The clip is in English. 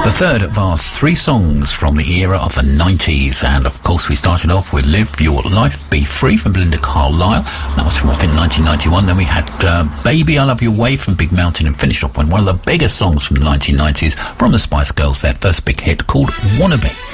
The third of our three songs from the era of the 90s, and of course we started off with Live Your Life, Be Free from Belinda Carlisle. That was from I think 1991. Then we had Baby I Love Your Way from Big Mountain, and finished off with one of the biggest songs from the 1990s from the Spice Girls, their first big hit called Wannabe.